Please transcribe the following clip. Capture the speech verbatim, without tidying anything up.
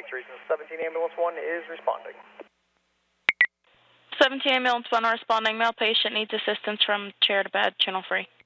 reason. seventeen Ambulance one is responding. seventeen Ambulance one responding. Male patient needs assistance from chair to bed, channel free.